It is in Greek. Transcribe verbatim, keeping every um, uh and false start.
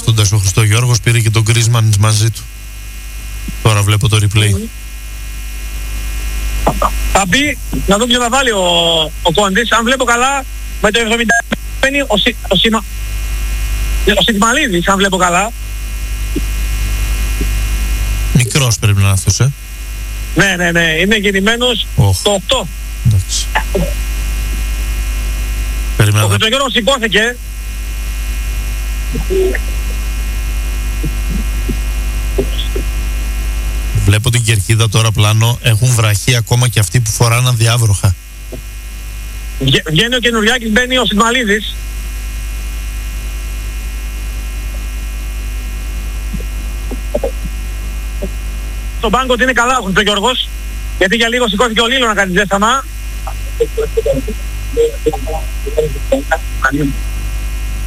πέφτοντας ο Χριστόγιώργος πήρε και τον Γκρίζμαν μαζί του. Τώρα βλέπω το replay. Mm. Θα μπει, να δούμε ποιο θα βάλει ο, ο Κόντης. Αν βλέπω καλά, με το εβδομήντα μπαίνει ο, Σι, ο, Σιμα, ο Σιτμαλίδης, αν βλέπω καλά. Μικρός πρέπει να είναι αυτός, ε. Ναι, ναι, ναι. Είναι γεννημένος oh. το οκτώ. Εντάξει. Περίμενα. Ο Χριστογιώργος σηκώθηκε. Βλέπω την κερκίδα τώρα πλάνο. Έχουν βραχεί ακόμα και αυτοί που φοράνε διάβροχα. Βγα, βγαίνει ο Καινουριάκης, μπαίνει ο Σιτμαλίδης. Στον πάγκο ότι είναι καλά ο Χριστογιώργος, γιατί για λίγο σηκώθηκε ο Λίλο να κάνει ζέσταμα.